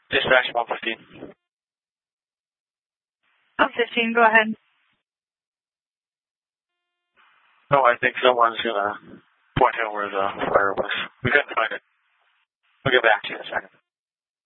Dispatch 115. 115, go ahead. No, I think someone's going to point out where the fire was. We couldn't find it. We'll get back to you in a second.